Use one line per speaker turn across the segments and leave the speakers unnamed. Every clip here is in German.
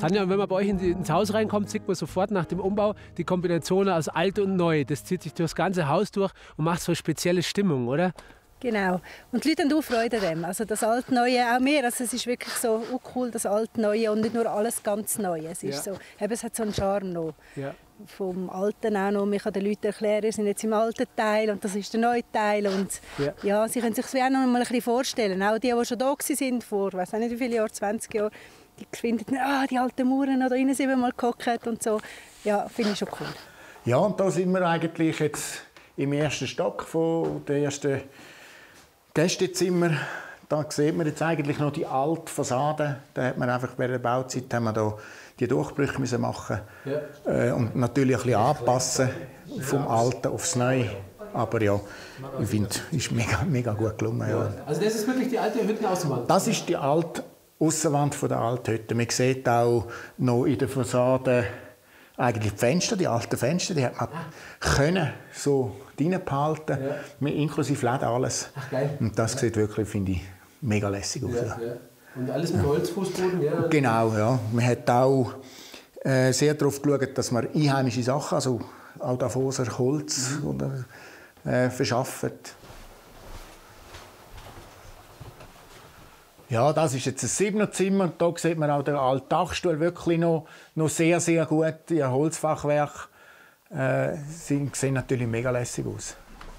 Tanja, wenn man bei euch ins Haus reinkommt, sieht man sofort nach dem Umbau die Kombination aus alt und neu. Das zieht sich durch das ganze Haus durch und macht so eine spezielle Stimmung, oder?
Genau. Und die Leute haben auch Freude an dem. Also das Alte-Neue, auch mehr. Also es ist wirklich so cool, das Alte-Neue und nicht nur alles ganz Neue. Es ist so, es hat so einen Charme noch. Ja. Vom Alten auch noch. Man kann den Leuten erklären, wir sind jetzt im alten Teil und das ist der neue Teil. Und ja, sie können sich das auch noch mal ein bisschen vorstellen. Auch die schon da waren, vor, ich weiß nicht wie viele Jahre, 20 Jahren, die finden, die alten Mauern, da drinnen sind wir mal gehockt und so. Ja, finde ich schon cool.
Ja, und da sind wir eigentlich jetzt im ersten Stock von der ersten Gästezimmer. Da sieht man jetzt eigentlich noch die alte Fassade. Da hat man einfach bei der Bauzeit haben wir da die Durchbrüche müssen machen und natürlich ein bisschen anpassen vom Alten aufs Neue. Aber ja, ich finde, es ist mega gut gelungen. Ja.
Also das ist wirklich die alte Hüttenaußenwand? Das ist
die alte Aussenwand der alten Hütte. Man sieht auch noch in der Fassade eigentlich die alten Fenster, die hat man können so reinbehalten, inklusive Läden, alles. Ach, geil. Und das sieht wirklich, finde ich, mega lässig aus. Ja.
Und alles mit Holzfußboden? Ja.
Genau, ja. Man hat auch sehr darauf geschaut, dass man einheimische Sachen, also auch Davoser Holz verschafft. Ja, das ist jetzt ein 7er-Zimmer. Da sieht man auch den alten Dachstuhl wirklich noch sehr, sehr gut. Die Holzfachwerke sehen natürlich mega lässig aus.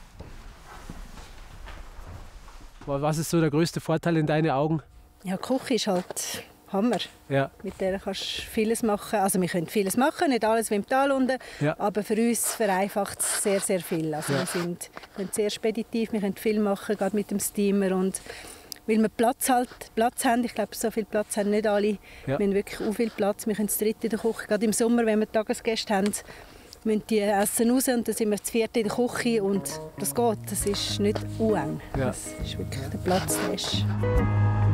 Was ist so der größte Vorteil in deinen Augen?
Ja, die Küche ist halt Hammer.
Ja.
Mit der kannst du vieles machen. Also wir können vieles machen, nicht alles wie im Tal unten, aber für uns vereinfacht es sehr, sehr viel. Also wir sind sehr speditiv, wir können viel machen, gerade mit dem Steamer. Und weil wir Platz haben, ich glaube, so viel Platz haben nicht alle. Wir haben wirklich auch viel Platz, wir können zu dritt in der Küche. Gerade im Sommer, wenn wir Tagesgäste haben, müssen die essen raus und dann sind wir zu viert in der Küche und das geht, das ist nicht eng. Das ist wirklich der Platz, der ist